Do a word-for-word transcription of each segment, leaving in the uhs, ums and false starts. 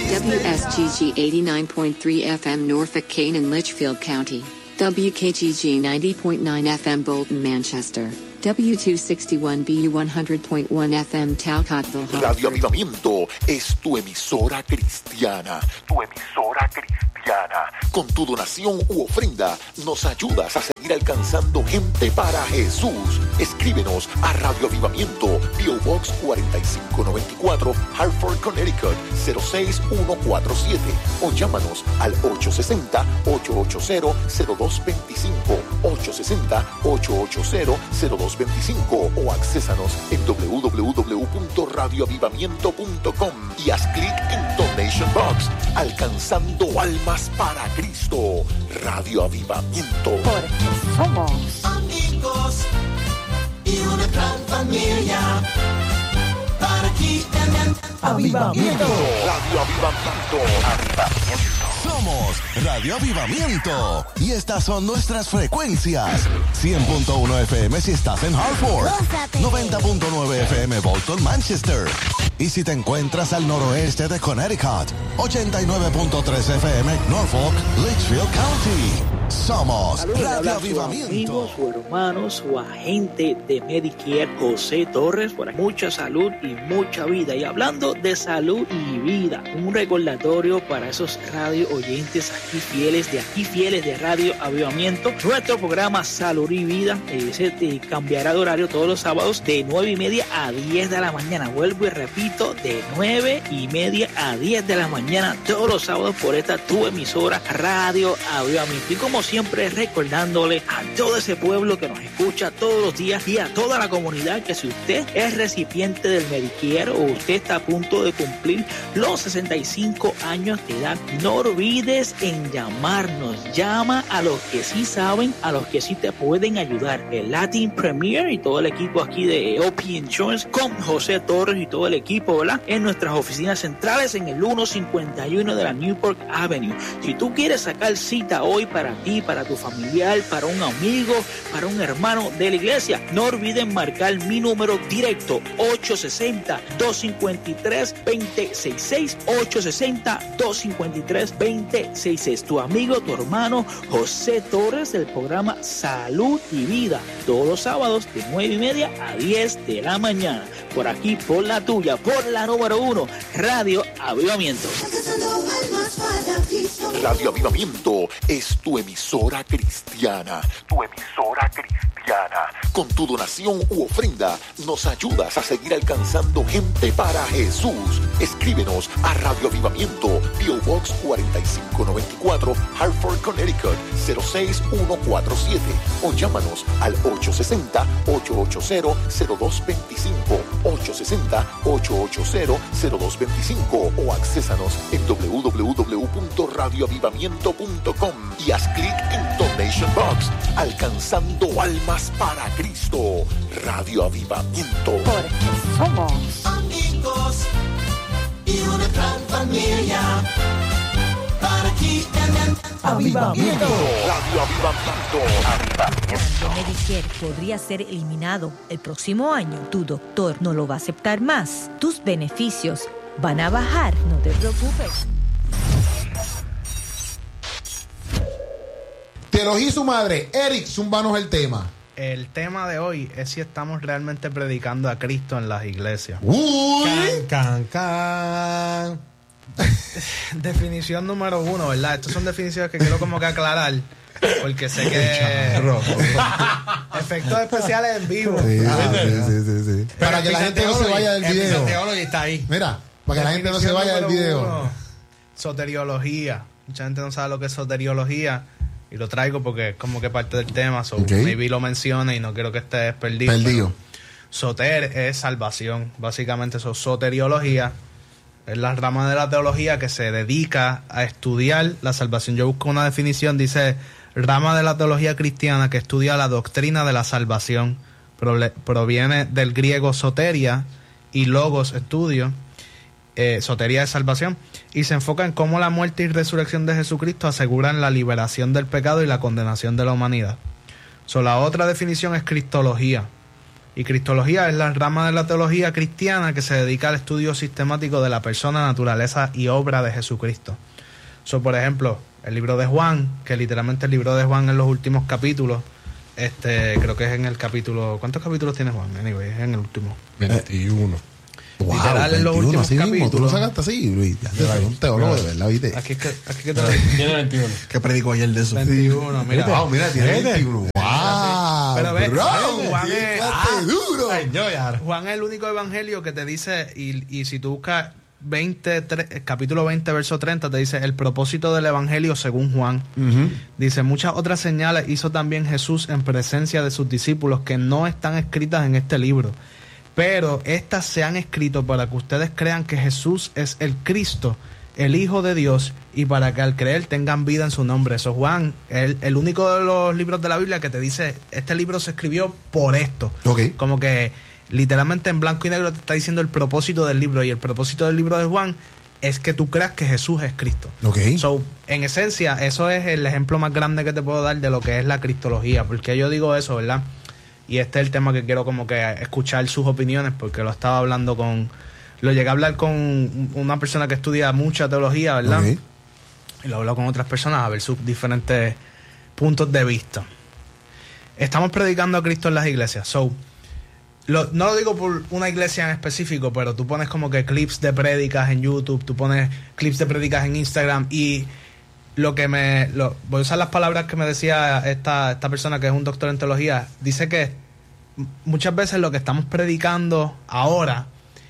W S G G eighty-nine point three F M Norfolk, Kane and Litchfield County. W K G G ninety point nine F M Bolton, Manchester. W two sixty-one B U one hundred point one F M Talcottville, Hartford. Radio Avivamiento es tu emisora cristiana. Tu emisora cristiana. Con tu donación u ofrenda nos ayudas a seguir alcanzando gente para Jesús. Escríbenos a Radio Avivamiento, P O Box cuarenta y cinco noventa y cuatro, Hartford, Connecticut cero seis uno cuatro siete o llámanos al ocho seis cero, ocho ocho cero, cero dos dos cinco, ocho seis cero, ocho ocho cero, cero dos dos cinco o accésanos en doble u doble u doble u punto radio avivamiento punto com y haz clic en Donation Box, alcanzando almas para Cristo. Radio Avivamiento. Porque somos amigos y una gran familia. Para aquí en Avivamiento. Radio Avivamiento. Avivamiento. Somos Radio Avivamiento y estas son nuestras frecuencias: cien punto uno F M si estás en Hartford, noventa punto nueve F M Bolton, Manchester, y si te encuentras al noroeste de Connecticut, ochenta y nueve punto tres F M Norfolk, Litchfield County. Somos Saludos, Radio Avivamiento. Su amigo, su hermano, su agente de Medicare, José Torres, por aquí. Mucha salud y mucha vida. Y hablando de salud y vida, un recordatorio para esos radio oyentes aquí fieles, de aquí fieles de Radio Avivamiento. Nuestro programa Salud y Vida eh, se eh, cambiará de horario todos los sábados de nueve y media a diez de la mañana. Vuelvo y repito, de nueve y media a diez de la mañana todos los sábados por esta tu emisora Radio Avivamiento. Y como siempre, recordándole a todo ese pueblo que nos escucha todos los días y a toda la comunidad que si usted es recipiente del Medicare o usted está a punto de cumplir los sesenta y cinco años de edad, no olvides en llamarnos. Llama a los que sí saben, a los que sí te pueden ayudar. El Latin Premier y todo el equipo aquí de O P Insurance con José Torres y todo el equipo, ¿verdad? En nuestras oficinas centrales en el ciento cincuenta y uno de la Newport Avenue. Si tú quieres sacar cita hoy para ti, para tu familiar, para un amigo, para un hermano de la iglesia, no olviden marcar mi número directo: ocho seis cero, dos cinco tres, dos cero seis seis, ocho seis cero, dos cinco tres, dos cero seis seis. Tu amigo, tu hermano José Torres, del programa Salud y Vida, todos los sábados de nueve y media a diez de la mañana, por aquí, por la tuya, por la número uno, Radio Avivamiento. Radio Avivamiento es tu emisora cristiana. Tu emisora cristiana. Con tu donación u ofrenda nos ayudas a seguir alcanzando gente para Jesús. Escríbenos a Radio Avivamiento, P O Box cuarenta y cinco noventa y cuatro, Hartford, Connecticut cero seis uno cuatro siete o llámanos al ocho seis cero, ocho ocho cero, cero dos dos cinco, ocho seis cero, ocho ocho cero, cero dos dos cinco o accésanos en doble u doble u doble u punto radio avivamiento punto com y haz clic en Donation Box, alcanzando almas para Cristo. Radio Avivamiento. porque somos amigos y una gran familia. Para aquí en Avivamiento. Radio Avivamiento. Avivamiento. Medicare podría ser eliminado el próximo año. Tu doctor no lo va a aceptar más. Tus beneficios van a bajar. No te preocupes. Teología y su madre. Eric, zumbanos el tema. El tema de hoy es si estamos realmente predicando a Cristo en las iglesias. Uy. Can, can, can. Definición número uno, ¿verdad? Estas son definiciones que quiero como que aclarar, porque sé que efectos especiales en vivo. Sí, ah, sí, sí, sí, sí. Para que la gente no se vaya del video. Está ahí. Mira, para que la gente no se vaya del video. Uno, soteriología. Mucha gente no sabe lo que es soteriología y lo traigo porque es como que parte del tema. So Okay. Maybe lo mencione y no quiero que estés perdido. Perdido. Soter es salvación. Básicamente eso, soteriología es la rama de la teología que se dedica a estudiar la salvación. Yo busco una definición, dice rama de la teología cristiana que estudia la doctrina de la salvación. Prole- proviene del griego soteria y logos, estudio. Eh, soteria es salvación. Y se enfoca en cómo la muerte y resurrección de Jesucristo aseguran la liberación del pecado y la condenación de la humanidad. So, la otra definición es cristología. Y cristología es la rama de la teología cristiana que se dedica al estudio sistemático de la persona, naturaleza y obra de Jesucristo. So, por ejemplo, el libro de Juan, que literalmente el libro de Juan en los últimos capítulos, este creo que es en el capítulo... ¿Cuántos capítulos tiene Juan? Anyway, es en el último. veintiuno. Wow, literal en los veintiuno, últimos así mismo, capítulos. tú lo sacaste así, Luis. Ya te soy un teólogo de verdad, ¿viste? Aquí es que, aquí que te lo digo. Tiene veintiuno. ¿Qué predicó ayer de eso? veintiuno, mira. Wow, mira, tiene ¿Viste? veintiuno. Wow, Pero ve, bro, Juan qué es- clase ah, duro. Ay, yo ya. Juan es el único evangelio que te dice, y, y si tú buscas veinte, tre- capítulo veinte, verso treinta, te dice el propósito del evangelio según Juan. Ujú. Dice, muchas otras señales hizo también Jesús en presencia de sus discípulos que no están escritas en este libro, pero estas se han escrito para que ustedes crean que Jesús es el Cristo, el Hijo de Dios, y para que al creer tengan vida en su nombre. Eso Juan, el, el único de los libros de la Biblia que te dice, este libro se escribió por esto. Ok. Como que literalmente en blanco y negro te está diciendo el propósito del libro, y el propósito del libro de Juan es que tú creas que Jesús es Cristo. Ok. So, en esencia, eso es el ejemplo más grande que te puedo dar de lo que es la cristología. Porque yo digo eso, ¿verdad? Y este es el tema que quiero como que escuchar sus opiniones, porque lo estaba hablando con... Lo llegué a hablar con una persona que estudia mucha teología, ¿verdad? Ok. Y lo hablo con otras personas a ver sus diferentes puntos de vista. Estamos predicando a Cristo en las iglesias. So, lo, no lo digo por una iglesia en específico, pero tú pones como que clips de prédicas en YouTube, tú pones clips de prédicas en Instagram, y lo que me... Lo, voy a usar las palabras que me decía esta, esta persona que es un doctor en teología. Dice que muchas veces lo que estamos predicando ahora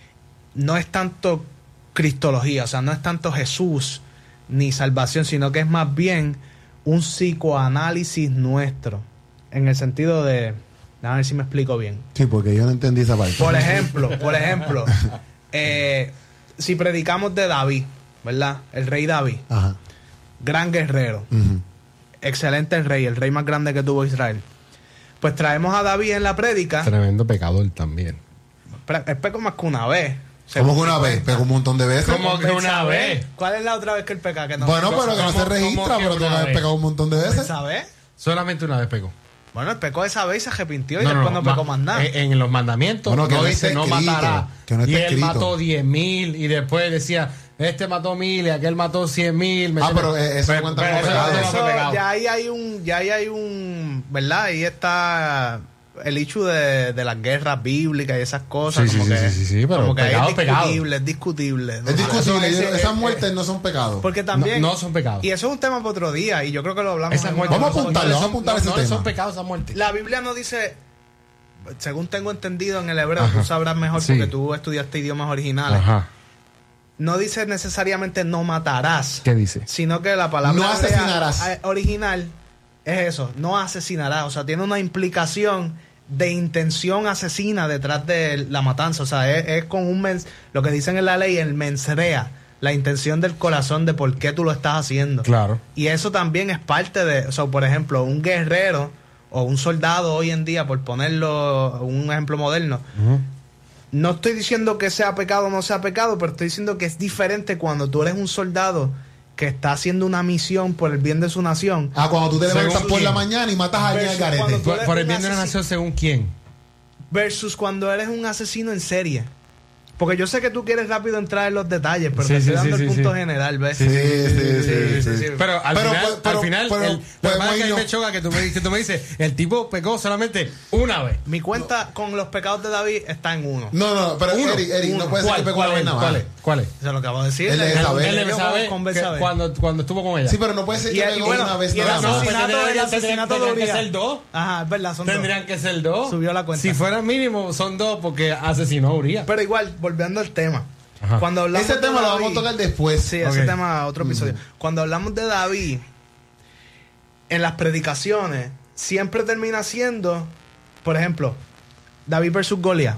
no es tanto cristología, o sea, no es tanto Jesús ni salvación, sino que es más bien un psicoanálisis nuestro, en el sentido de... A ver si me explico bien. Sí, porque yo no entendí esa parte. Por ejemplo, por ejemplo, eh, si predicamos de David, ¿verdad? El rey David, Ajá. gran guerrero, Ujú. excelente rey, el rey más grande que tuvo Israel. Pues traemos a David en la prédica, Tremendo pecador también. pero él pecó más que una vez. ¿Cómo que una vez? Pegó un montón de veces. ¿Cómo que una vez? ¿Cuál es la otra vez que él peca? Que no, Bueno, pero que no ¿Cómo- se registra, cómo que pero tú una has vez? pegado un montón de veces. ¿Esa vez? Solamente una vez pecó. Bueno, él pecó esa vez y se arrepintió y No, no, después no, no, pecó ma- más nada. En, en los mandamientos Bueno, que no no dice está no escrito, matará. que no está y él escrito. mató diez mil y después decía, este mató mil y aquel mató cien mil. ¿me Ah, entiendes? pero, eh, eso cuenta como eso pecado. no Eso, fue pecado. ya ahí hay un, ya ahí hay un, ¿verdad? Ahí está el hecho de, de las guerras bíblicas y esas cosas. Sí, como sí, que, sí, sí, sí, pero como que pecado, es pecado. discutible, es discutible. ¿no? Es discutible. Eso- yo- ese- esas eh, muertes no son pecados. Porque también... No, no son pecados. Y eso es un tema para otro día, y yo creo que lo hablamos. Esas en muertes Vamos a no son- apuntarle, no vamos a son- apuntar no- ese no tema. son pecados esa muerte. La Biblia no dice, según tengo entendido en el hebreo, Ajá. tú sabrás mejor Sí. porque tú estudiaste idiomas originales. Ajá. No dice necesariamente no matarás, ¿Qué dice? sino que la palabra No hebrea, asesinarás. eh, original es eso, no asesinarás. O sea, tiene una implicación de intención asesina detrás de la matanza. O sea, es, es con un mens, lo que dicen en la ley, el mensrea, la intención del corazón de por qué tú lo estás haciendo. Claro. Y eso también es parte de, o sea, por ejemplo, un guerrero o un soldado hoy en día, por ponerlo un ejemplo moderno, Ujú. no estoy diciendo que sea pecado o no sea pecado, pero estoy diciendo que es diferente cuando tú eres un soldado que está haciendo una misión por el bien de su nación. Ah, cuando tú te Según levantas por quién. la mañana y matas a alguien al Versus garete. cuando tú- Por, por el bien de un una asesino. nación, ¿según quién? Versus cuando eres un asesino en serie. Porque yo sé que tú quieres rápido entrar en los detalles, pero Sí, te estoy sí, dando sí, el sí, punto sí. general, ¿ves? Sí, sí, sí, sí. sí. Pero al Pero, final, pues, pero, al final pero, el, lo pues, que pasa es que a mí bueno. me choca que tú me, que tú me dices, el tipo pecó solamente una vez. Mi cuenta con los pecados de David está en uno. No, no, pero Uno, Eric, Eric, uno. no puede ser ¿Cuál, que pegó cuál una vez es? nada ¿Cuál más. es? ¿Cuál es? Eso es lo que acabo de decir. Él debe Le- saber. Él le- debe yo saber con que Betsabé. cuando, cuando estuvo con ella. Sí, pero no puede ser Y, que y pegó bueno, una vez y el nada más. asesinato, Tendrían- el asesinato de tendrían que Urias. ser dos. Ajá, es verdad, son Tendrían dos. que ser dos. Subió la cuenta. Si fuera mínimo, son dos porque asesinó a Urias. Pero igual, volviendo al tema. Ajá. Cuando hablamos Ese de tema lo David- vamos a tocar después. Sí, Ok. ese tema otro episodio. Cuando hablamos de David, en las predicaciones, siempre termina siendo, por ejemplo, David versus Goliat.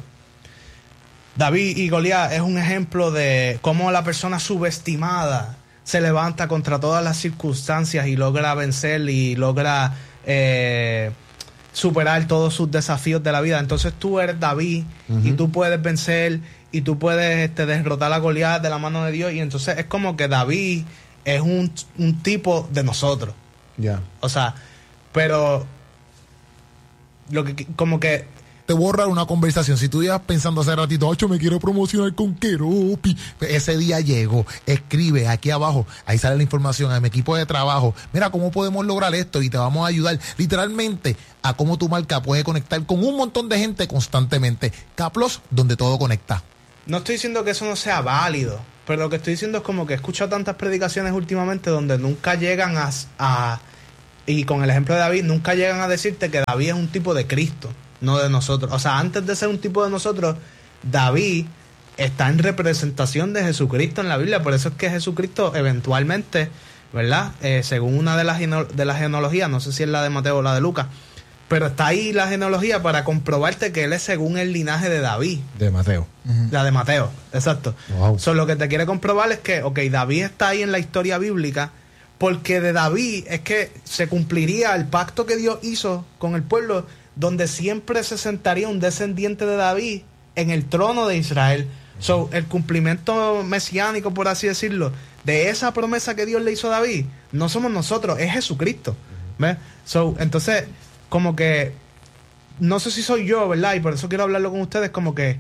David y Goliat es un ejemplo de cómo la persona subestimada se levanta contra todas las circunstancias y logra vencer y logra eh, superar todos sus desafíos de la vida. Entonces tú eres David y tú puedes vencer y tú puedes este, derrotar a Goliat de la mano de Dios. Y entonces es como que David es un, un tipo de nosotros. Ya. O sea, pero lo que como que te borra una conversación. Si tú ibas pensando hace ratito, ocho, me quiero promocionar con Keropi, pues ese día llegó, escribe aquí abajo, ahí sale la información a mi equipo de trabajo, mira cómo podemos lograr esto y te vamos a ayudar literalmente a cómo tu marca puede conectar con un montón de gente constantemente. Caplos, donde todo conecta. No estoy diciendo que eso no sea válido, pero lo que estoy diciendo es como que he escuchado tantas predicaciones últimamente donde nunca llegan a, a y con el ejemplo de David, nunca llegan a decirte que David es un tipo de Cristo, no de nosotros. O sea, antes de ser un tipo de nosotros, David está en representación de Jesucristo en la Biblia. Por eso es que Jesucristo eventualmente, ¿verdad? Eh, según una de las, de las genealogías, no sé si es la de Mateo o la de Lucas, pero está ahí la genealogía para comprobarte que él es según el linaje de David. De Mateo. Uh-huh. La de Mateo, exacto. Wow. So, lo que te quiere comprobar es que, ok, David está ahí en la historia bíblica, porque de David es que se cumpliría el pacto que Dios hizo con el pueblo, donde siempre se sentaría un descendiente de David en el trono de Israel. So, el cumplimiento mesiánico, por así decirlo, de esa promesa que Dios le hizo a David, no somos nosotros, es Jesucristo. ¿Ves? So, entonces, como que, no sé si soy yo, ¿verdad? Y por eso quiero hablarlo con ustedes, como que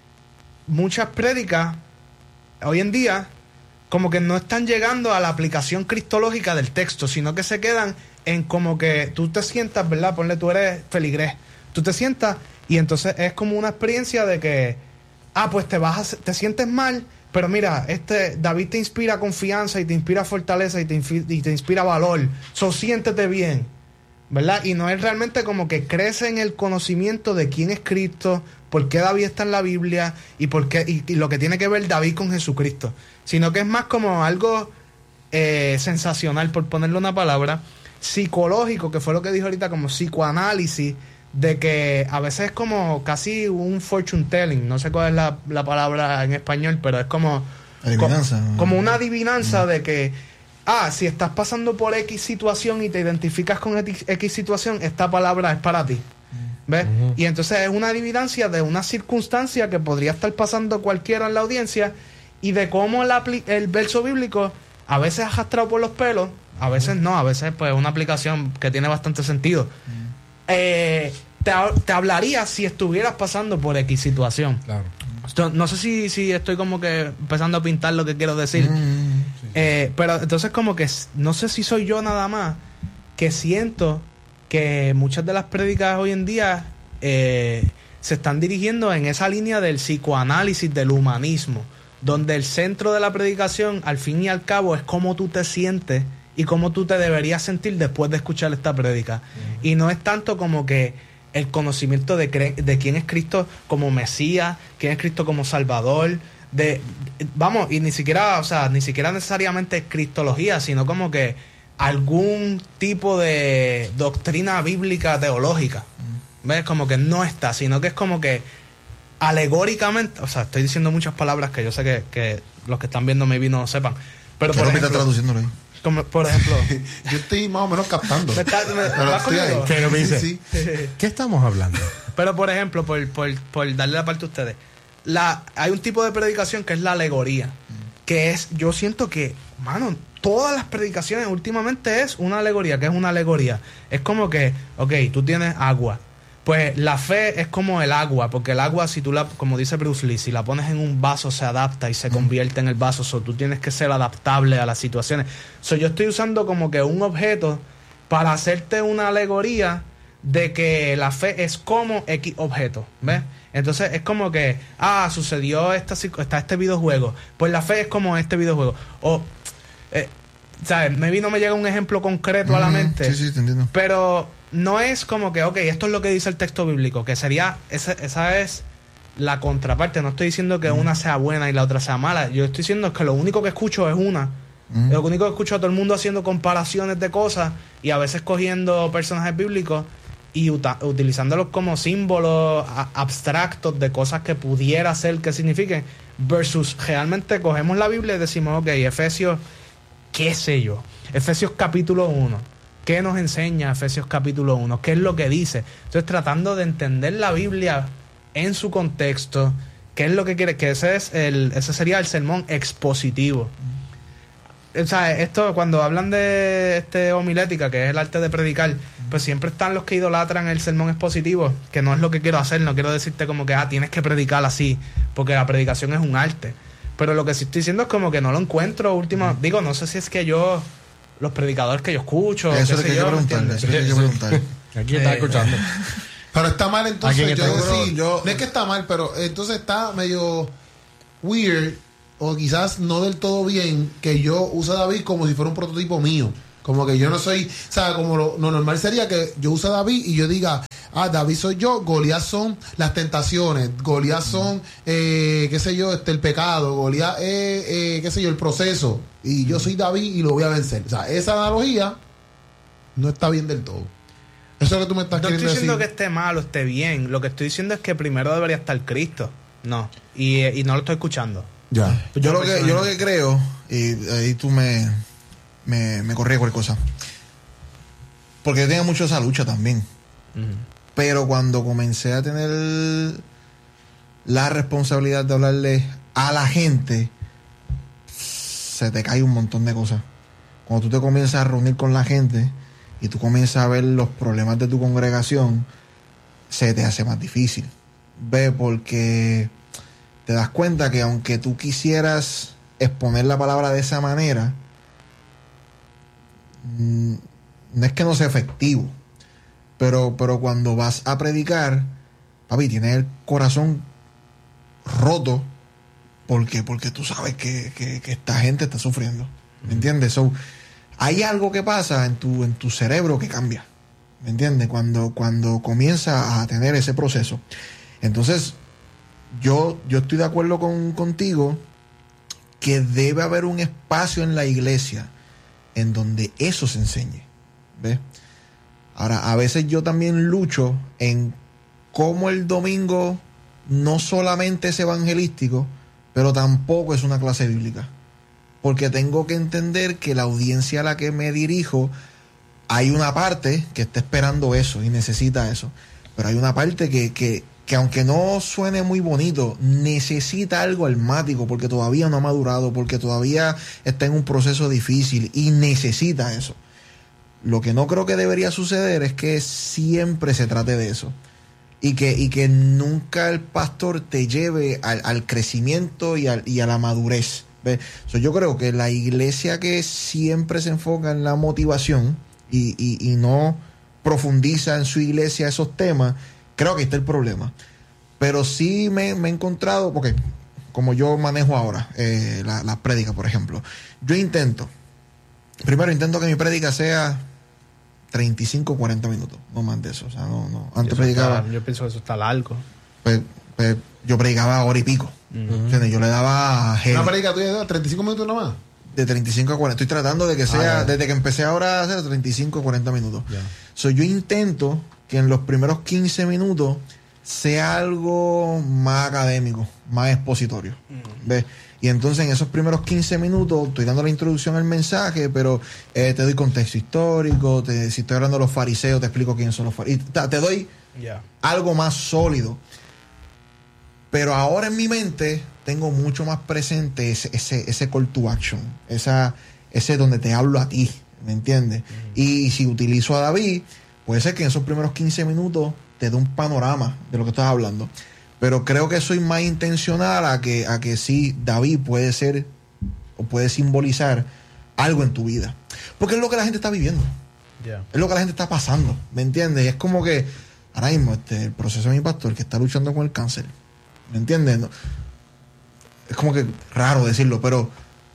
muchas prédicas hoy en día como que no están llegando a la aplicación cristológica del texto, sino que se quedan en como que tú te sientas, ¿verdad? Ponle, tú eres feligrés, tú te sientas y entonces es como una experiencia de que, ah, pues te vas a, te sientes mal, pero mira, este David te inspira confianza y te inspira fortaleza y te, y te inspira valor, so siéntete bien, ¿verdad? Y no es realmente como que crece en el conocimiento de quién es Cristo, por qué David está en la Biblia y por qué y, y lo que tiene que ver David con Jesucristo, sino que es más como algo eh, sensacional, por ponerle una palabra, psicológico, que fue lo que dijo ahorita, como psicoanálisis, de que a veces es como casi un fortune telling, no sé cuál es la, la palabra en español, pero es como adivinanza, como, como una adivinanza mm. de que ah, si estás pasando por X situación y te identificas con X, X situación, esta palabra es para ti. ¿Ves? Uh-huh. Y entonces es una adivinanza de una circunstancia que podría estar pasando cualquiera en la audiencia y de cómo la, el verso bíblico a veces arrastrado por los pelos, a veces no, a veces pues una aplicación que tiene bastante sentido. Uh-huh. Eh, te, te hablaría si estuvieras pasando por X situación. Claro. Esto, no sé si, si estoy como que empezando a pintar lo que quiero decir. Uh-huh. Sí. Eh, pero entonces como que no sé si soy yo nada más que siento que muchas de las prédicas hoy en día eh, se están dirigiendo en esa línea del psicoanálisis, del humanismo, donde el centro de la predicación, al fin y al cabo, es cómo tú te sientes y cómo tú te deberías sentir después de escuchar esta prédica. Uh-huh. Y no es tanto como que el conocimiento de, cre- de quién es Cristo como Mesías, quién es Cristo como Salvador, de, vamos, y ni siquiera, o sea, ni siquiera necesariamente cristología, sino como que algún tipo de doctrina bíblica teológica. ¿Ves? Como que no está, sino que es como que alegóricamente, o sea, estoy diciendo muchas palabras que yo sé que, que los que están viendo maybe no sepan, pero por ejemplo, traduciéndolo ahí. Como, por ejemplo, yo estoy más o menos captando. ¿Me está, me, pero ¿vas conmigo? ¿Qué me dice? Sí, sí. ¿Qué estamos hablando? Pero por ejemplo, por, por, por darle la parte a ustedes, la, hay un tipo de predicación que es la alegoría, mm. que es, yo siento que, mano, todas las predicaciones últimamente es una alegoría. ¿Qué es una alegoría? Es como que, ok, tú tienes agua. Pues la fe es como el agua, porque el agua, si tú la, como dice Bruce Lee, si la pones en un vaso se adapta y se convierte en el vaso. So, tú tienes que ser adaptable a las situaciones. So, yo estoy usando como que un objeto para hacerte una alegoría de que la fe es como X objeto, ¿ves? Entonces es como que, ah, sucedió esta, está este videojuego, pues la fe es como este videojuego. O, eh, ¿sabes? Maybe no me llega un ejemplo concreto mm, a la mente. Sí, sí, te entiendo. Pero no es como que, ok, esto es lo que dice el texto bíblico, que sería, esa, esa es la contraparte. No estoy diciendo que mm. una sea buena y la otra sea mala. Yo estoy diciendo que lo único que escucho es una. Mm. Lo único que escucho a todo el mundo haciendo comparaciones de cosas y a veces cogiendo personajes bíblicos y uta- utilizándolos como símbolos a- abstractos de cosas que pudiera ser que signifiquen, versus realmente cogemos la Biblia y decimos, ok, Efesios, qué sé yo, Efesios capítulo uno, ¿qué nos enseña Efesios capítulo uno? ¿Qué es lo que dice? Entonces tratando de entender la Biblia en su contexto, ¿qué es lo que quiere? Que ese es el, ese sería el sermón expositivo. O sea, esto cuando hablan de este homilética, que es el arte de predicar, pues siempre están los que idolatran el sermón expositivo, que no es lo que quiero hacer, no quiero decirte como que, ah, tienes que predicar así, porque la predicación es un arte. Pero lo que sí estoy diciendo es como que no lo encuentro última, uh-huh. digo, no sé si es que yo, los predicadores que yo escucho, eso qué sé yo, preguntarle, eso es que preguntar. Aquí está escuchando. Pero está mal entonces, yo está decir, yo, no es que está mal, pero entonces está medio weird, o quizás no del todo bien, que yo use a David como si fuera un prototipo mío. Como que yo no soy, o sea, como lo, lo normal sería que yo use a David y yo diga, ah, David soy yo, Goliat son las tentaciones, Goliat son, eh, qué sé yo, este el pecado, Goliat es, eh, qué sé yo, el proceso, y yo soy David y lo voy a vencer. O sea, esa analogía no está bien del todo. Eso es lo que tú me estás no queriendo decir. No estoy diciendo que esté mal o esté bien, lo que estoy diciendo es que primero debería estar Cristo. No, y, y no lo estoy escuchando. Ya. Yo, yo, lo que, yo lo que creo, y ahí tú me... me, me corría cualquier cosa, porque yo tenía mucho esa lucha también, uh-huh. pero cuando comencé a tener la responsabilidad de hablarle a la gente, se te cae un montón de cosas. Cuando tú te comienzas a reunir con la gente y tú comienzas a ver los problemas de tu congregación, se te hace más difícil. Ve, porque te das cuenta que aunque tú quisieras exponer la palabra de esa manera, no es que no sea efectivo, pero, pero cuando vas a predicar, papi, tienes el corazón roto, porque, porque tú sabes que, que, que esta gente está sufriendo, ¿me entiendes? So, hay algo que pasa en tu, en tu cerebro que cambia, ¿me entiendes? Cuando, cuando comienza a tener ese proceso. Entonces, yo, yo estoy de acuerdo con, contigo que debe haber un espacio en la iglesia en donde eso se enseñe, ¿ves? Ahora, a veces yo también lucho en cómo el domingo no solamente es evangelístico, pero tampoco es una clase bíblica, porque tengo que entender que la audiencia a la que me dirijo, hay una parte que está esperando eso y necesita eso, pero hay una parte que, que, que aunque no suene muy bonito, necesita algo almático, porque todavía no ha madurado, porque todavía está en un proceso difícil y necesita eso. Lo que no creo que debería suceder es que siempre se trate de eso, y que, y que nunca el pastor te lleve al, al crecimiento y, al, y a la madurez. ¿Ves? So, yo creo que la iglesia que siempre se enfoca en la motivación y, y, y no profundiza en su iglesia esos temas, creo que está el problema. Pero sí me, me he encontrado, porque como yo manejo ahora eh, las la prédicas, por ejemplo, yo intento, primero intento que mi prédica sea treinta y cinco, cuarenta minutos, no más de eso. O sea, no, no. Antes predicaba. Está, yo pienso que eso está largo. Pues, pues yo predicaba hora y pico. Uh-huh. Yo le daba. Gel. ¿Una predica tuya de treinta y cinco minutos nomás? De treinta y cinco a cuarenta. Estoy tratando de que sea, ah, desde que empecé ahora a hacer treinta y cinco a cuarenta minutos. Yeah. So, yo intento que en los primeros quince minutos sea algo más académico, más expositorio. Uh-huh. ¿Ves? Y entonces en esos primeros quince minutos estoy dando la introducción al mensaje, pero eh, te doy contexto histórico, te, si estoy hablando de los fariseos, te explico quiénes son los fariseos. Te, te doy yeah. algo más sólido. Pero ahora en mi mente tengo mucho más presente ese, ese, ese call to action, esa, ese donde te hablo a ti, ¿me entiendes? Uh-huh. Y si utilizo a David, puede ser que en esos primeros quince minutos te dé un panorama de lo que estás hablando. Pero creo que soy más intencional a que, a que sí, David puede ser o puede simbolizar algo en tu vida. Porque es lo que la gente está viviendo. Yeah. Es lo que la gente está pasando, ¿me entiendes? Y es como que ahora mismo este, el proceso de mi pastor que está luchando con el cáncer, ¿me entiendes? No, es como que raro decirlo, pero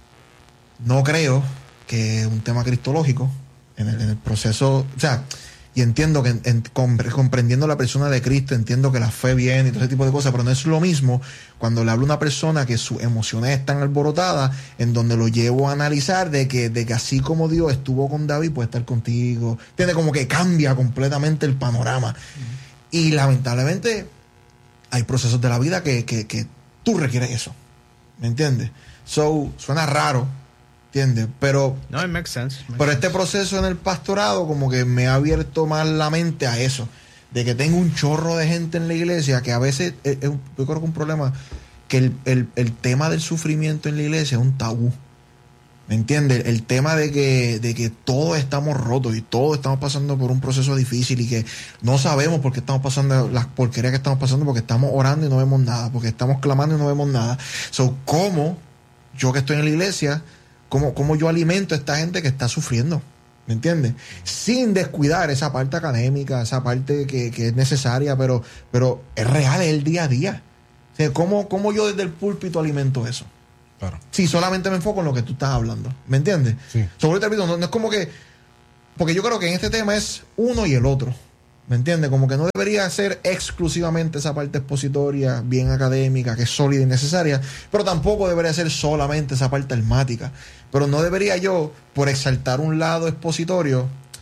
no creo que un tema cristológico en el, en el proceso, o sea, y entiendo que en, en, comprendiendo la persona de Cristo, entiendo que la fe viene y todo ese tipo de cosas, pero no es lo mismo cuando le hablo a una persona que sus emociones están alborotadas, en donde lo llevo a analizar de que, de que así como Dios estuvo con David, puede estar contigo. Entiende, como que cambia completamente el panorama. Uh-huh. Y lamentablemente hay procesos de la vida que, que, que tú requieres eso. ¿Me entiendes? So, suena raro, ¿entiendes? Pero, no, it makes sense. Makes pero sense. Este proceso en el pastorado como que me ha abierto más la mente a eso, de que tengo un chorro de gente en la iglesia que a veces, es, es, yo creo que un problema, que el, el, el tema del sufrimiento en la iglesia es un tabú. ¿Me entiendes? El tema de que, de que todos estamos rotos y todos estamos pasando por un proceso difícil y que no sabemos por qué estamos pasando las porquerías que estamos pasando, porque estamos orando y no vemos nada, porque estamos clamando y no vemos nada. So, ¿cómo yo que estoy en la iglesia, cómo, cómo yo alimento a esta gente que está sufriendo? ¿Me entiendes? Sin descuidar esa parte académica, esa parte que, que es necesaria, pero, pero es real, es el día a día. O sea, ¿cómo, cómo yo desde el púlpito alimento eso? Claro. Sí, solamente me enfoco en lo que tú estás hablando. ¿Me entiendes? Sí. Sobre todo, no, no es como que... Porque yo creo que en este tema es uno y el otro. ¿Me entiendes? Como que no debería ser exclusivamente esa parte expositoria, bien académica, que es sólida y necesaria, pero tampoco debería ser solamente esa parte almática. Pero no debería yo, por exaltar un lado expositorio,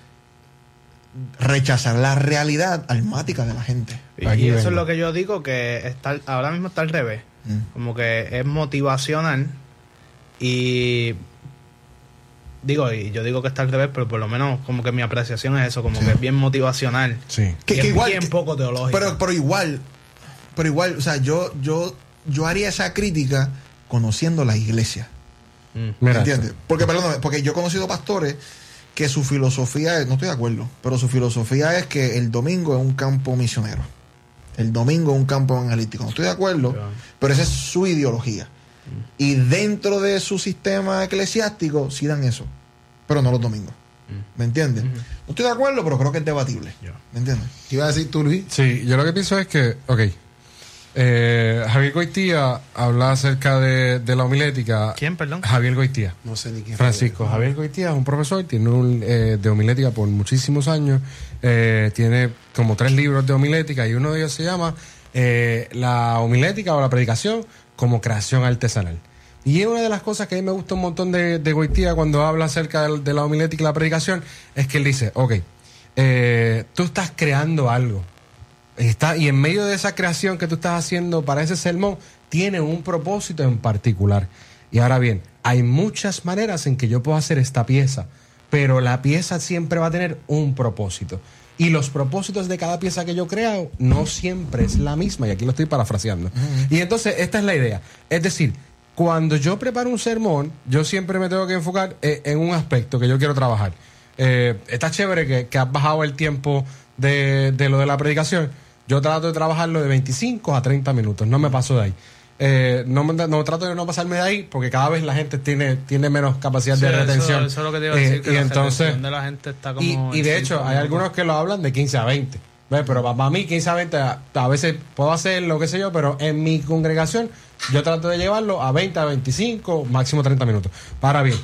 rechazar la realidad almática de la gente. Y, y eso es lo que yo digo, que está, ahora mismo está al revés. Mm. Como que es motivacional y... Digo, y yo digo que está al revés, pero por lo menos como que mi apreciación es eso, como sí. que es bien motivacional. Sí. Que, y que es igual, bien poco teológico. Pero, pero igual, pero igual, o sea, yo, yo, yo haría esa crítica conociendo la iglesia. Mm. ¿Me entiendes? Porque, perdóname, porque yo he conocido pastores que su filosofía es, no estoy de acuerdo, pero su filosofía es que el domingo es un campo misionero. El domingo es un campo evangelístico. No estoy de acuerdo, yeah. pero esa es su ideología. Y dentro de su sistema eclesiástico sí dan eso, pero no los domingos. ¿Me entiendes? Uh-huh. No estoy de acuerdo, pero creo que es debatible. Yeah. ¿Me entiendes? ¿Qué iba a decir tú, Luis? Sí, yo lo que pienso es que, ok, eh, Javier Goitía habla acerca de, de la homilética. ¿Quién, perdón? Javier Goitía. No sé ni quién. Francisco fue. Javier Goitía es un profesor, tiene un eh, de homilética por muchísimos años, eh, tiene como tres libros de homilética y uno de ellos se llama eh, La homilética o la predicación como creación artesanal. Y una de las cosas que a mí me gusta un montón de, de Goitía cuando habla acerca de, de la homilética y la predicación es que él dice, ok, eh, tú estás creando algo, está, y en medio de esa creación que tú estás haciendo para ese sermón, tiene un propósito en particular. Y ahora bien, hay muchas maneras en que yo puedo hacer esta pieza, pero la pieza siempre va a tener un propósito. Y los propósitos de cada pieza que yo creo no siempre es la misma, y aquí lo estoy parafraseando. Uh-huh. Y entonces esta es la idea. Es decir, cuando yo preparo un sermón, yo siempre me tengo que enfocar eh, en un aspecto que yo quiero trabajar. Eh, está chévere que, que has bajado el tiempo de, de lo de la predicación. Yo trato de trabajarlo de veinticinco a treinta minutos, no me paso de ahí. Eh, no, no trato de no pasarme de ahí porque cada vez la gente tiene tiene menos capacidad sí, de retención. Eso, eso es lo que te iba a decir, eh, que y la entonces, retención de la gente está como... Y, y de hecho, hay algunos que lo hablan de quince a veinte. ¿Ves? Pero para mí, quince a veinte, a, a veces puedo hacer lo que sé yo, pero en mi congregación yo trato de llevarlo a veinte, a veinticinco, máximo treinta minutos. Para bien,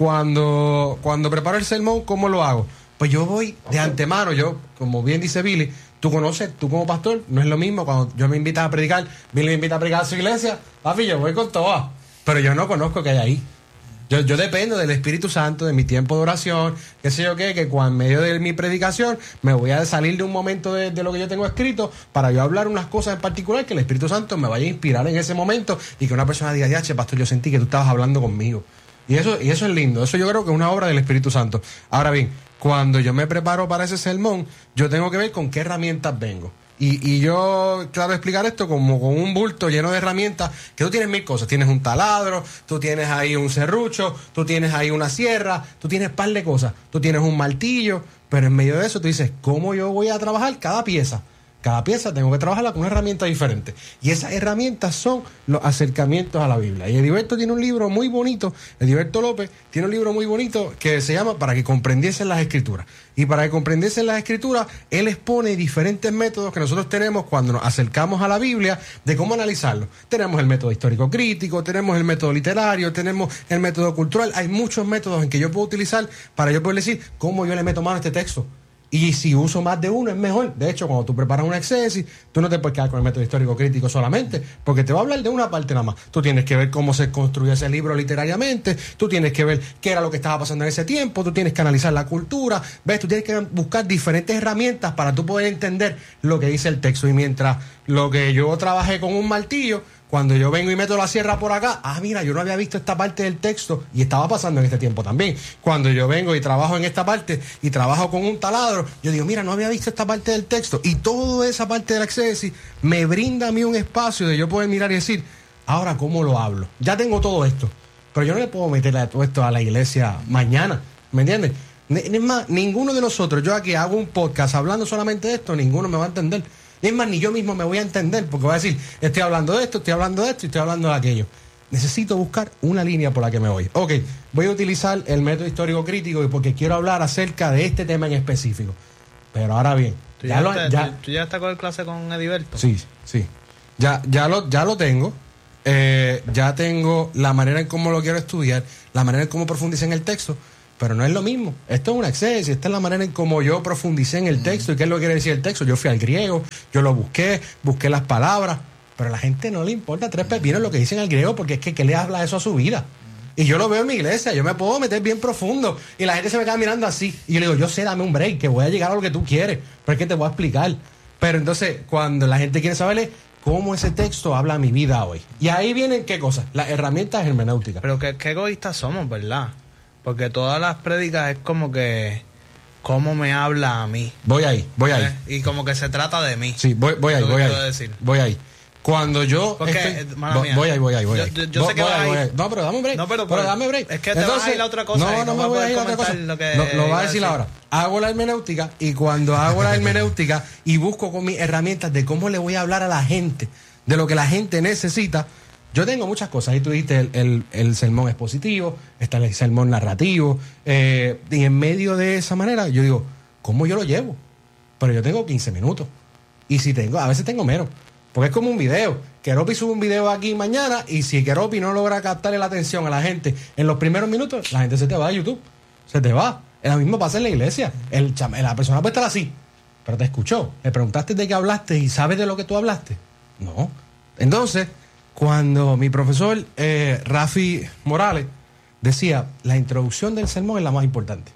cuando, cuando preparo el sermón, ¿cómo lo hago? Pues yo voy de antemano, yo, como bien dice Billy, tú conoces, tú como pastor, no es lo mismo cuando yo me invitas a predicar, Billy me invita a predicar a su iglesia, papi, yo voy con todo, pero yo no conozco qué hay ahí. Yo, yo dependo del Espíritu Santo, de mi tiempo de oración, qué sé yo qué, que cuando en medio de mi predicación me voy a salir de un momento de, de lo que yo tengo escrito para yo hablar unas cosas en particular que el Espíritu Santo me vaya a inspirar en ese momento y que una persona diga, ya, che, pastor, yo sentí que tú estabas hablando conmigo. Y eso, y eso es lindo, eso yo creo que es una obra del Espíritu Santo. Ahora bien, cuando yo me preparo para ese sermón, yo tengo que ver con qué herramientas vengo. Y, y yo, claro, explicar esto como con un bulto lleno de herramientas, que tú tienes mil cosas. Tienes un taladro, tú tienes ahí un serrucho, tú tienes ahí una sierra, tú tienes un par de cosas. Tú tienes un martillo, pero en medio de eso tú dices, ¿cómo yo voy a trabajar cada pieza? Cada pieza tengo que trabajarla con una herramienta diferente. Y esas herramientas son los acercamientos a la Biblia. Y Ediberto tiene un libro muy bonito, Ediberto López tiene un libro muy bonito que se llama Para que comprendiesen las Escrituras. Y para que comprendiesen las Escrituras, él expone diferentes métodos que nosotros tenemos cuando nos acercamos a la Biblia de cómo analizarlo. Tenemos el método histórico crítico, tenemos el método literario, tenemos el método cultural. Hay muchos métodos en que yo puedo utilizar para yo poder decir cómo yo le meto mano a este texto. Y si uso más de uno es mejor. De hecho, cuando tú preparas una exégesis, tú no te puedes quedar con el método histórico crítico solamente, porque te va a hablar de una parte nada más. Tú tienes que ver cómo se construyó ese libro literariamente, tú tienes que ver qué era lo que estaba pasando en ese tiempo, tú tienes que analizar la cultura, ves, tú tienes que buscar diferentes herramientas para tú poder entender lo que dice el texto. Y mientras lo que yo trabajé con un martillo, cuando yo vengo y meto la sierra por acá, ah, mira, yo no había visto esta parte del texto y estaba pasando en este tiempo también. Cuando yo vengo y trabajo en esta parte y trabajo con un taladro, yo digo, mira, no había visto esta parte del texto. Y toda esa parte de la exégesis me brinda a mí un espacio de yo poder mirar y decir, ahora, ¿cómo lo hablo? Ya tengo todo esto. pero yo no le puedo meterle todo esto a la iglesia mañana, ¿me entiendes? Es más, ninguno de nosotros, yo aquí hago un podcast hablando solamente de esto, ninguno me va a entender. Es más, ni yo mismo me voy a entender, porque voy a decir, estoy hablando de esto, estoy hablando de esto y estoy hablando de aquello. Necesito buscar una línea por la que me voy. Ok, voy a utilizar el método histórico crítico porque quiero hablar acerca de este tema en específico. Pero ahora bien, ¿Tú ya ya, lo, te, ya, ¿tú, tú ya estás con clase con Ediberto? Sí, sí. Ya, ya, lo, ya lo tengo. Eh, ya tengo la manera en cómo lo quiero estudiar, la manera en cómo profundicé en el texto, pero no es lo mismo. Esto es una exceso, esta es la manera en cómo yo profundicé en el texto y qué es lo que quiere decir el texto. Yo fui al griego, yo lo busqué, busqué las palabras, pero a la gente no le importa tres pepinos lo que dicen al griego porque es que ¿qué le habla eso a su vida? Y yo lo veo en mi iglesia, yo me puedo meter bien profundo y la gente se me queda mirando así y yo le digo, yo sé, dame un break, que voy a llegar a lo que tú quieres, pero es que te voy a explicar. Pero entonces, cuando la gente quiere saberle cómo ese texto habla a mi vida hoy. Y ahí vienen, ¿qué cosas? Las herramientas hermenéuticas. Pero qué, qué egoístas somos, ¿verdad? Porque todas las prédicas es como que cómo me habla a mí. Voy ahí, voy ahí. ¿Eh? Y como que se trata de mí. Sí, voy, voy ahí, Lo que voy ahí. quiero decir. Voy ahí. Cuando yo Porque, estoy- eh, mala vo- mía. voy ahí, voy ahí, voy Yo- ahí. yo- yo Vo- sé que voy vas ahí, ahí. voy ahí. No, pero dame un break. No, pero- pero pero- dame break. es que te vas a ir a otra cosa No, y no, no me vas a voy a poder ir a otra cosa. comentar lo que Lo, lo voy iba a a decir decir. ahora. Hago la hermenéutica y cuando hago la hermenéutica y busco con mis herramientas de cómo le voy a hablar a la gente, de lo que la gente necesita, yo tengo muchas cosas. Ahí tú dijiste, el, el, el sermón expositivo, está el sermón narrativo, eh, y en medio de esa manera yo digo, ¿cómo yo lo llevo? Pero yo tengo quince minutos. Y si tengo, a veces tengo menos. Porque es como un video. Keropi sube un video aquí mañana y si Keropi no logra captarle la atención a la gente en los primeros minutos, la gente se te va de YouTube. Se te va. Es lo mismo pasa en la iglesia. El chama- la persona puede estar así, pero te escuchó. Le preguntaste de qué hablaste y sabes de lo que tú hablaste. No. Entonces, cuando mi profesor eh, Rafi Morales decía, la introducción del sermón es la más importante.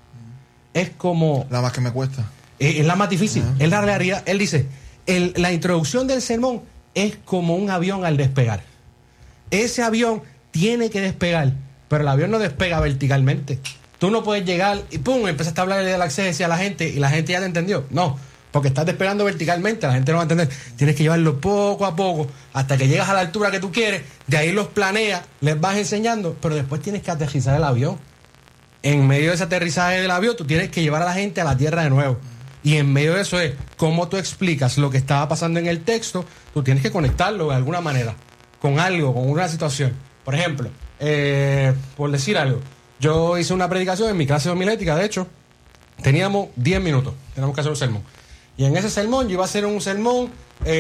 Es como... La más que me cuesta. Es, es la más difícil. Uh-huh. Es la realidad. Él dice, el, la introducción del sermón es como un avión al despegar. Ese avión tiene que despegar, pero el avión no despega verticalmente. Tú no puedes llegar y pum, empezaste a hablar de la acceso a la gente y la gente ya te entendió. No, porque estás despegando verticalmente, la gente no va a entender. Tienes que llevarlo poco a poco hasta que llegas a la altura que tú quieres, de ahí los planeas, les vas enseñando, pero después tienes que aterrizar el avión. En medio de ese aterrizaje del avión, tú tienes que llevar a la gente a la tierra de nuevo. Y en medio de eso es cómo tú explicas lo que estaba pasando en el texto, tú tienes que conectarlo de alguna manera, con algo, con una situación. Por ejemplo, eh, por decir algo, yo hice una predicación en mi clase de homilética, de hecho, teníamos diez minutos, teníamos que hacer un sermón. Y en ese sermón yo iba a hacer un sermón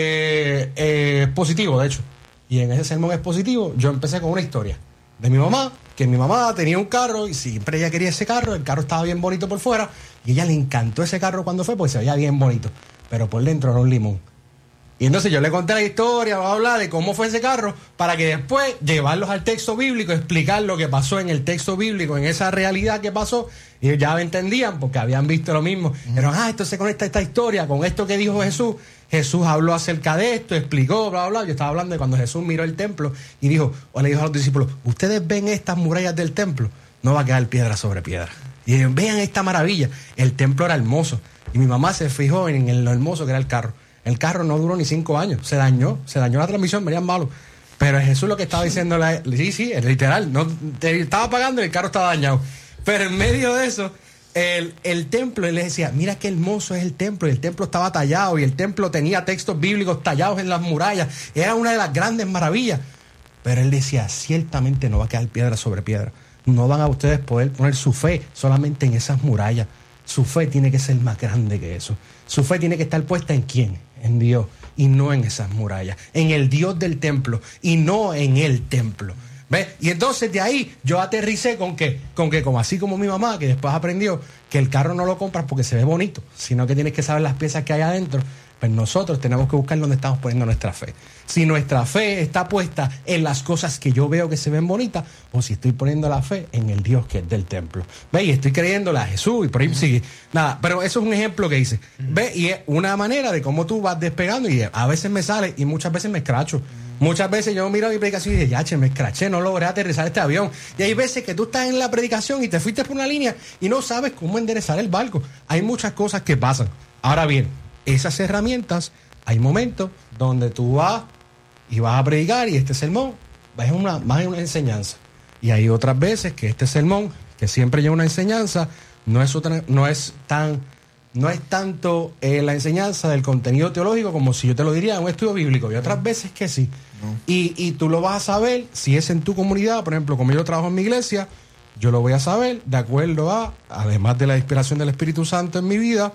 eh, eh, expositivo, de hecho. Y en ese sermón expositivo yo empecé con una historia de mi mamá, que mi mamá tenía un carro y siempre ella quería ese carro, el carro estaba bien bonito por fuera y ella le encantó ese carro cuando fue porque se veía bien bonito, pero por dentro era un limón. Y entonces yo le conté la historia, vamos a hablar de cómo fue ese carro, para que después llevarlos al texto bíblico, explicar lo que pasó en el texto bíblico, en esa realidad que pasó, y ellos ya entendían porque habían visto lo mismo. Uh-huh. Pero, ah, esto se conecta a esta historia, con esto que dijo Jesús. Jesús habló acerca de esto, explicó, bla, bla, bla. Yo estaba hablando de cuando Jesús miró el templo y dijo, o le dijo a los discípulos, ustedes ven estas murallas del templo, no va a quedar piedra sobre piedra. Y ellos, vean esta maravilla, el templo era hermoso. Y mi mamá se fijó en lo hermoso que era el carro. El carro no duró ni cinco años, se dañó, se dañó la transmisión, venían malos. Pero Jesús lo que estaba diciendo, la, sí, sí, es literal, no, te estaba pagando y el carro estaba dañado. Pero en medio de eso, el, el templo, él le decía, mira qué hermoso es el templo, y el templo estaba tallado, y el templo tenía textos bíblicos tallados en las murallas, era una de las grandes maravillas. Pero él decía, ciertamente no va a quedar piedra sobre piedra, no van a ustedes poder poner su fe solamente en esas murallas, su fe tiene que ser más grande que eso, su fe tiene que estar puesta en quién, en Dios, y no en esas murallas, en el Dios del templo y no en el templo. ¿Ves? Y entonces de ahí yo aterricé con que, con que como así como mi mamá, que después aprendió que el carro no lo compras porque se ve bonito, sino que tienes que saber las piezas que hay adentro, pues nosotros tenemos que buscar dónde estamos poniendo nuestra fe. Si nuestra fe está puesta en las cosas que yo veo que se ven bonitas, o si estoy poniendo la fe en el Dios que es del templo. ¿Ve? Y estoy creyéndole a Jesús y por ahí sigue. Nada, pero eso es un ejemplo que hice. ¿Ve? Y es una manera de cómo tú vas despegando, y a veces me sale y muchas veces me escracho. Muchas veces yo miro mi predicación y digo, ya, che, me escraché, no logré aterrizar este avión. Y hay veces que tú estás en la predicación y te fuiste por una línea y no sabes cómo enderezar el barco. Hay muchas cosas que pasan. Ahora bien, esas herramientas, hay momentos donde tú vas y vas a predicar y este sermón va a una, más una enseñanza. Y hay otras veces que este sermón, que siempre lleva una enseñanza, no es, otra, no es tan... No es tanto eh, la enseñanza del contenido teológico como si yo te lo diría en un estudio bíblico. Y otras veces que sí. No. Y, y tú lo vas a saber si es en tu comunidad. Por ejemplo, como yo trabajo en mi iglesia, yo lo voy a saber de acuerdo a, además de la inspiración del Espíritu Santo en mi vida,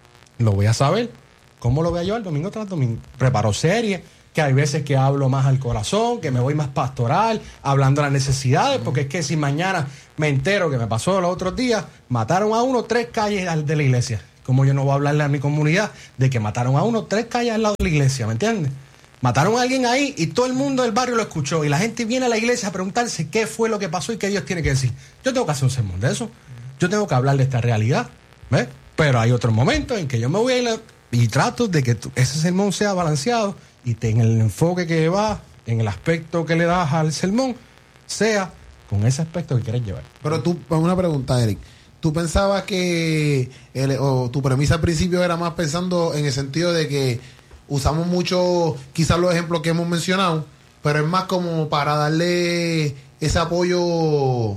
lo voy a saber. ¿Cómo lo voy a llevar domingo tras domingo? Preparo series, que hay veces que hablo más al corazón, que me voy más pastoral, hablando de las necesidades, porque es que si mañana me entero que me pasó los otros días, mataron a uno tres calles de la iglesia. Como yo no voy a hablarle a mi comunidad de que mataron a uno tres calles al lado de la iglesia, ¿me entiendes? Mataron a alguien ahí y todo el mundo del barrio lo escuchó y la gente viene a la iglesia a preguntarse qué fue lo que pasó y qué Dios tiene que decir. Yo tengo que hacer un sermón de eso. Yo tengo que hablar de esta realidad, ¿ves? Pero hay otros momentos en que yo me voy a ir y trato de que tu, ese sermón sea balanceado y te, en el enfoque que va, en el aspecto que le das al sermón, sea con ese aspecto que quieres llevar. Pero tú, una pregunta, Eric. ¿Tú pensabas que el, o tu premisa al principio era más pensando en el sentido de que usamos mucho quizás los ejemplos que hemos mencionado, pero es más como para darle ese apoyo,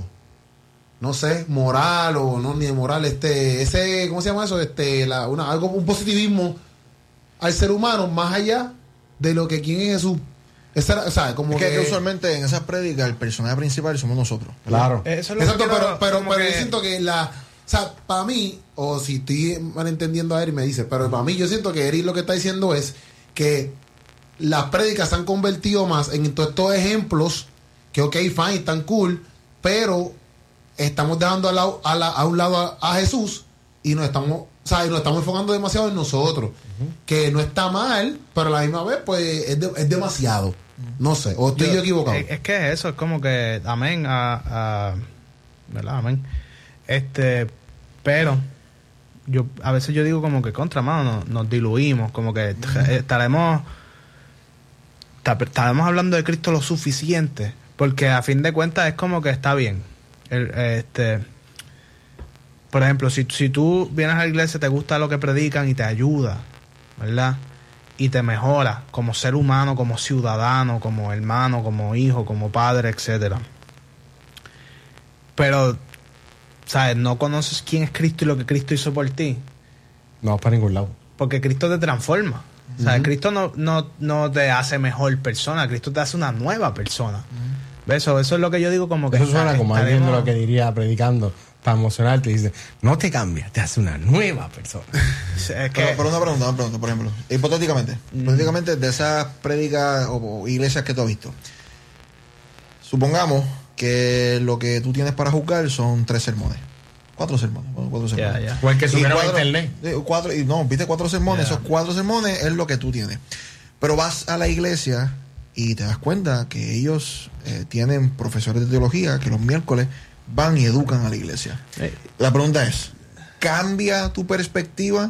no sé, moral o no ni moral, este, ese, ¿cómo se llama eso? Este, la, una, algo, un positivismo al ser humano más allá de lo que quién es Jesús? Esa, o sea, como es que, que, que usualmente en esas prédicas el personaje principal somos nosotros. Claro. Eso es lo Exacto, que pero, pero, pero que... yo siento que la... O sea, para mí, o si estoy malentendiendo a Eric, me dice, pero para mí yo siento que Eric lo que está diciendo es que las prédicas se han convertido más en todos estos ejemplos que, ok, fine, están cool, pero estamos dejando a, la, a, la, a un lado a, a Jesús y nos estamos, o sea, y nos estamos enfocando demasiado en nosotros. Uh-huh. Que no está mal, pero a la misma vez, pues, es, de, es demasiado. No sé, o estoy yo, yo equivocado. Es, es que eso es como que, amén, a, a, ¿verdad? Amén. Este, pero yo a veces yo digo como que contra mano nos, nos diluimos, como que uh-huh. estaremos estaremos hablando de Cristo lo suficiente, porque a fin de cuentas es como que está bien. El, este, por ejemplo, si, si tú vienes a la iglesia, te gusta lo que predican y te ayuda, ¿verdad? Y te mejora como ser humano, como ciudadano, como hermano, como hijo, como padre, etcétera. Pero, ¿sabes? No conoces quién es Cristo y lo que Cristo hizo por ti. No vas para ningún lado. Porque Cristo te transforma. O sea, uh-huh. Cristo no, no, no te hace mejor persona, Cristo te hace una nueva persona. Uh-huh. Eso, eso es lo que yo digo como que... Eso suena como alguien de lo que diría predicando para emocionarte. Dice, no te cambias, te hace una nueva persona. Es que... pero, pero una pregunta, una pregunta, por ejemplo. Hipotéticamente, mm. hipotéticamente de esas prédicas o, o iglesias que tú has visto, supongamos que lo que tú tienes para juzgar son tres sermones. Cuatro sermones. Cuatro sermones. Yeah, yeah. O el que subieron a internet. Cuatro, y no, viste cuatro sermones. Yeah. Esos cuatro sermones es lo que tú tienes. Pero vas a la iglesia y te das cuenta que ellos eh, tienen profesores de teología que los miércoles van y educan a la iglesia. Eh. La pregunta es, ¿cambia tu perspectiva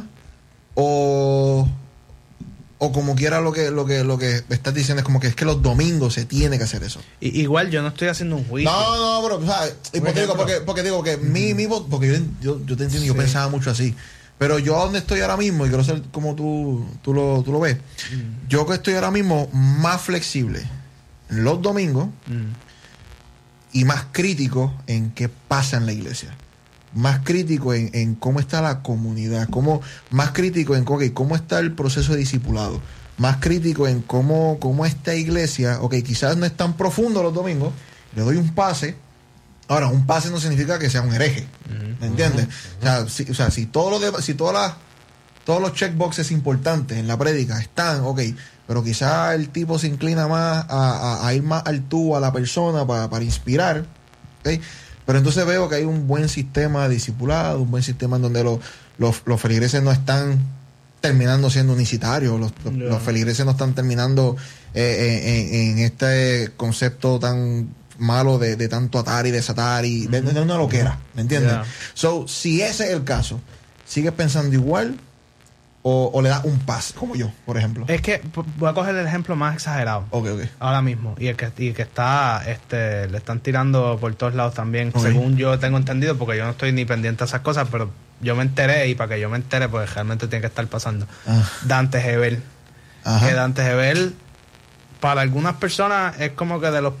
o, o como quiera lo que, lo que lo que estás diciendo es como que es que los domingos se tiene que hacer eso? Y, igual yo no estoy haciendo un juicio. No, no, pero, o sea, hipotético, porque, porque digo que mm. mi, mi porque yo, yo, yo te entiendo, sí. Yo pensaba mucho así. Pero yo donde estoy ahora mismo, y quiero ser como tú, tú, lo, tú lo ves, mm. yo que estoy ahora mismo más flexible en los domingos mm. y más crítico en qué pasa en la iglesia. Más crítico en, en cómo está la comunidad, cómo, más crítico en okay, cómo está el proceso de discipulado, más crítico en cómo, cómo esta iglesia, ok, quizás no es tan profundo los domingos, le doy un pase. Ahora, un pase no significa que sea un hereje, ¿me entiendes? Uh-huh. O sea, si, o sea, si todos los si todas las todos los checkboxes importantes en la prédica están, ok, pero quizás el tipo se inclina más a, a, a ir más al tú a la persona para, para inspirar, ¿ok? Pero entonces veo que hay un buen sistema discipulado, un buen sistema en donde los, los, los feligreses no están terminando siendo unicitarios, los, los, yeah. los feligreses no están terminando eh, en, en este concepto tan malo de, de tanto atar y desatar y de, de una loquera, ¿me entiendes? Yeah. So, si ese es el caso, ¿sigues pensando igual o, o le das un pase, como yo, por ejemplo? Es que voy a coger el ejemplo más exagerado. Ok, ok. Ahora mismo. Y el que, y que está, este, le están tirando por todos lados también, okay. Según yo tengo entendido, porque yo no estoy ni pendiente a esas cosas, pero yo me enteré, y para que yo me entere, pues realmente tiene que estar pasando. Ah. Dante Gebel. Ajá. Que Dante Gebel, para algunas personas, es como que de los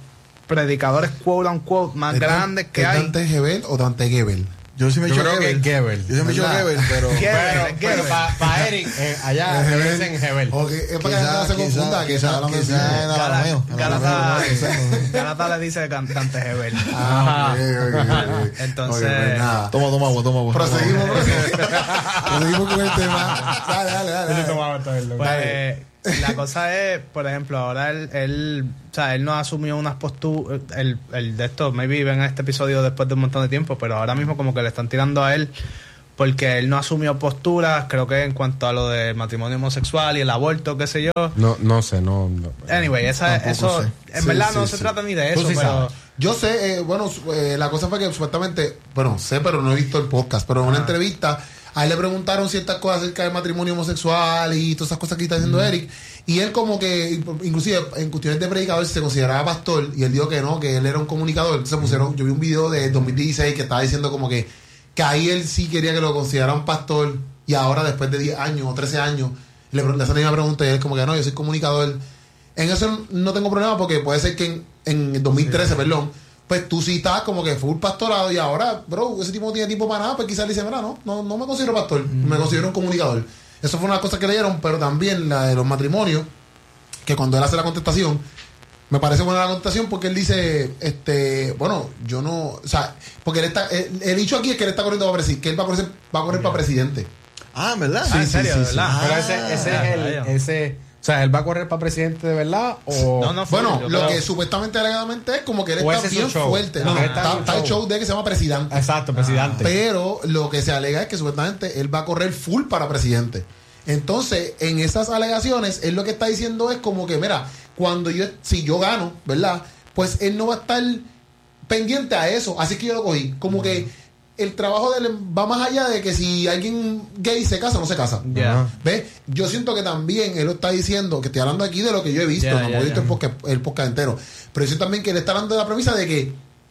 predicadores quote unquote más grandes que ¿Es hay. Dante Gebel o Dante Gebel? Yo sí me he Yo dicho creo que Gebel. es Gebel. Yo sí me he dicho ¿Verdad? Gebel, pero... Pero, pero para Eric, eh, allá Gebel. le dicen Gebel. Ok, es para que Quizá- no se quizá- confunda que quizá- está hablando quizá de- en Arameo. En Galata, Arameo, quizá. Galata le dice Dante Gebel. Ah, ok, ok, ok. Entonces- Ok, pues nada. Toma, toma agua, toma agua. Proseguimos, proseguimos. Proseguimos con el tema. Dale, dale, dale. dale. Pues la cosa es, por ejemplo, ahora él, él, o sea, él no asumió unas posturas, el, el de esto, maybe ven este episodio después de un montón de tiempo, pero ahora mismo como que le están tirando a él porque él no asumió posturas, creo que en cuanto a lo del matrimonio homosexual y el aborto, qué sé yo. No, no sé, no. no. Anyway, esa, Tampoco eso, sé. en Sí, verdad sí, no sí. se trata ni de Tú eso, sí pero... sabes. Yo sé, eh, bueno, su- eh, la cosa fue que supuestamente, bueno, sé, pero no he visto el podcast, pero en una Ah. entrevista a él le preguntaron ciertas cosas acerca del matrimonio homosexual y todas esas cosas que está diciendo Eric, y él como que, inclusive en cuestiones de predicador, se consideraba pastor, y él dijo que no, que él era un comunicador. Entonces pusieron, yo vi un video de dos mil dieciséis que estaba diciendo como que, que ahí él sí quería que lo considerara un pastor, y ahora después de diez años o trece años, le, pre- le hacen la misma pregunta y él como que no, yo soy comunicador. En eso no tengo problema porque puede ser que en, en dos mil trece, perdón, pues tú sí estás como que full pastorado y ahora, bro, ese tipo no tiene tiempo para nada, pues quizás le dice, mira, no, no, no me considero pastor, me considero un comunicador. Eso fue una cosa que leyeron, pero también la de los matrimonios, que cuando él hace la contestación, me parece buena la contestación porque él dice, este, bueno, yo no, o sea, porque él está, el, el dicho aquí es que él está corriendo para presidente, que él va a correr, va a correr para presidente. Ah, ¿verdad? Ah, ¿en serio? sí, ¿De sí. verdad? Pero ese, ese Ah, es el, rayo. ese, o sea, él va a correr para presidente de verdad o No, no fue, Bueno, yo lo creo- que supuestamente alegadamente es como que él O está ese es su bien show. fuerte. No, No, está está, en un está el show. show de que se llama presidente. exacto, presidente. Pero lo que se alega es que supuestamente él va a correr full para presidente. Entonces, en esas alegaciones, él lo que está diciendo es como que, mira, cuando yo, si yo gano, ¿verdad? Pues él no va a estar pendiente a eso. Así que yo lo cogí. Como que el trabajo de él va más allá de que si alguien gay se casa o no se casa. Ya. ¿Ves? Yo siento que también él lo está diciendo, que estoy hablando aquí de lo que yo he visto, Ya, no ya, he visto ya. el podcast, el podcast entero. Pero yo siento también que él está hablando de la premisa de que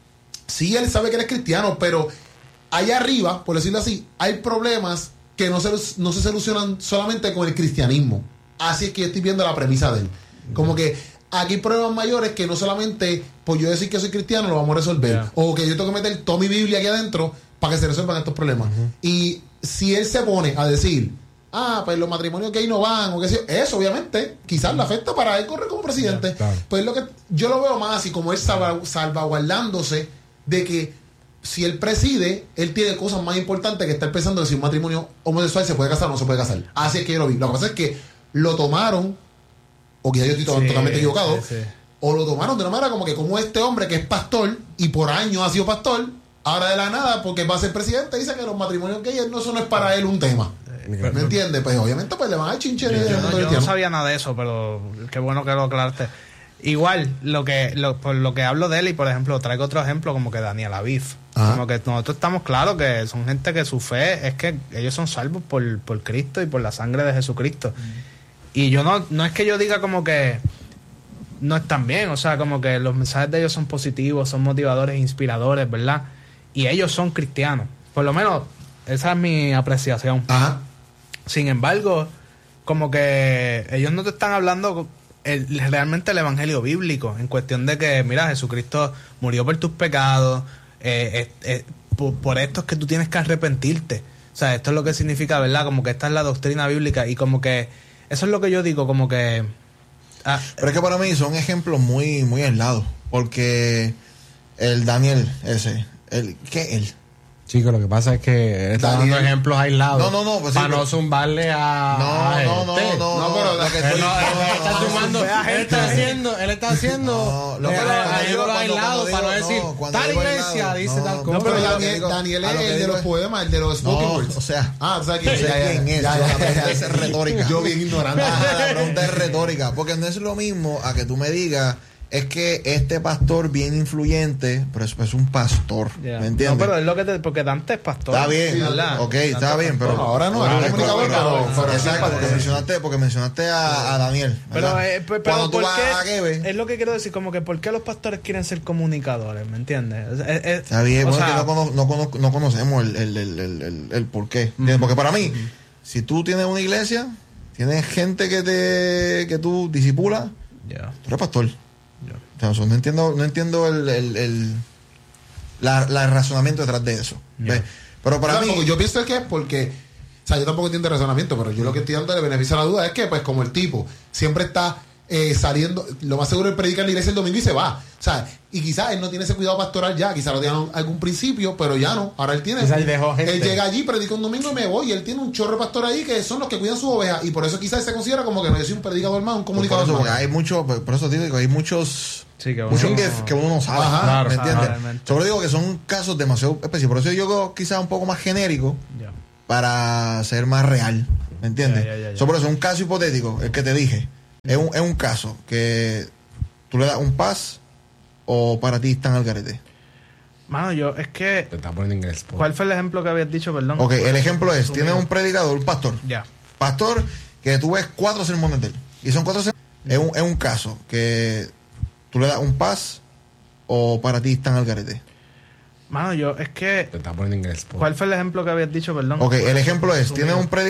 sí, él sabe que él es cristiano, pero allá arriba, por decirlo así, hay problemas que no se, no se solucionan solamente con el cristianismo. Así es que yo estoy viendo la premisa de él. Como que aquí hay problemas mayores que no solamente por yo decir que soy cristiano lo vamos a resolver. Yeah. O que yo tengo que meter toda mi Biblia aquí adentro para que se resuelvan estos problemas. Y si él se pone a decir, ah, pues los matrimonios gay no van, o qué sé yo, eso obviamente quizás le afecta para él correr como presidente. Yeah, claro. Pues lo que yo lo veo más así como él salva- salvaguardándose de que si él preside, él tiene cosas más importantes que estar pensando que si un matrimonio homosexual se puede casar o no se puede casar. Así es que yo lo vi. Lo que pasa es que lo tomaron, o quizás yo estoy to- Sí, totalmente equivocado, sí, sí. o lo tomaron de una manera como que como este hombre que es pastor y por años ha sido pastor, ahora de la nada, porque va a ser presidente, dice que los matrimonios gays, no, eso no es para él un tema. ¿Me entiendes? Pues obviamente pues le van a chinche de Yo, mundo no, yo no cristiano. sabía nada de eso, pero qué bueno que lo aclaraste. Igual, lo que lo, por lo que hablo de él, y por ejemplo, traigo otro ejemplo como que Daniel Aviv. Ajá. Como que nosotros estamos claros que son gente que su fe es que ellos son salvos por, por Cristo y por la sangre de Jesucristo. Y yo no, no es que yo diga como que no están bien, o sea, como que los mensajes de ellos son positivos, son motivadores, inspiradores, ¿verdad? Y ellos son cristianos. Por lo menos, esa es mi apreciación. Ajá. Sin embargo, como que ellos no te están hablando el- realmente el evangelio bíblico, en cuestión de que, mira, Jesucristo murió por tus pecados, eh, eh, eh, por, por esto es que tú tienes que arrepentirte. O sea, esto es lo que significa, ¿verdad? Como que esta es la doctrina bíblica y como que eso es lo que yo digo, como que... ah, Pero es que para mí son ejemplos muy, muy aislados. Porque el Daniel, ese, el, ¿qué él? Chico, lo que pasa es que él está Daniel. dando ejemplos aislados. No, no, no, pues sí, para pero- no zumbarle a. No, a no, no, este. no, No, pero lo que Él, estoy- no, él no, está no, sumando. no, Él está haciendo. Él está haciendo. No, lo eh, que- cuando ejemplos digo- cuando- aislados cuando para no digo- decir. no, cuando Tal digo iglesia aislado, dice no, tal no, cosa. No, pero a lo que Daniel, digo- Daniel a es lo que el de digo los es- poemas, el de los spoken No, words. o sea, Ah, o sea, que yo sé ya, ya, quién es, ya, yo ya, la pregunta ya. es retórica. Yo bien ignorante. Ajá, la pregunta es retórica, porque no es lo mismo a que tú me digas, es que este pastor bien influyente, pero es, es un pastor, ya. ¿me entiendes? No, pero es lo que te, porque Dante es pastor. Está bien, ¿verdad? ok, Dante está es bien, pero pastor. ahora no, pero- ahora es comunicador, pero- pero sí, exacto, para- porque mencionaste, porque mencionaste a, a Daniel, Pero, ¿verdad? eh, pero, Cuando tú ¿por vas qué? a Gebe, Es lo que quiero decir, como que ¿por qué los pastores quieren ser comunicadores? ¿Me entiendes? Es- es- es- está bien, o bueno, sea, que no, cono- no, cono- no conocemos el, el, el, el, el, el por qué, ¿entiendes? Porque para mí, si tú tienes una iglesia, tienes gente que te que tú disipulas, ya. tú eres pastor. O sea, no entiendo, no entiendo el, el, el la, la razonamiento detrás de eso. Yeah. Pero para yo mí... Yo pienso que es porque... O sea, yo tampoco entiendo el razonamiento, pero yo lo que estoy dando de beneficio a la duda es que, pues, como el tipo siempre está eh, saliendo, lo más seguro es predicar en la iglesia el domingo y se va. O sea, y quizás él no tiene ese cuidado pastoral ya, quizás lo tenía en algún principio, pero ya no. Ahora él tiene. Quizás él dejó gente. Él llega allí, predica un domingo y me voy. Y él tiene un chorro de pastor ahí que son los que cuidan sus ovejas. Y por eso quizás se considera como que no, yo soy un predicador más, un comunicador por eso, más. Hay mucho, por eso te digo, hay muchos. Sí, que uno, muchos no, que uno no sabe. Ajá, claro, ¿me entiendes? Sobre digo que son casos demasiado específicos. Por eso yo creo quizás un poco más genérico. Yeah. Para ser más real, ¿me entiendes? Yeah, yeah, yeah, Sobre eso, un caso hipotético, el que te dije, es un, es un caso que tú le das un pas o para ti están al garete. Mano, yo, es que... Te está poniendo inglés. Por... ¿Cuál fue el ejemplo que habías dicho, perdón? Ok, el ejemplo es, tienes un predicador, un pastor. Ya. Yeah. Pastor, que tú ves cuatro sermones de él. Y son cuatro sermones. Mm. Es, un, es un caso que tú le das un pas o para ti están al garete. Mano, yo, es que... Te está poniendo inglés. Por... ¿Cuál fue el ejemplo que habías dicho, perdón? Ok, el ejemplo es, tienes un predicador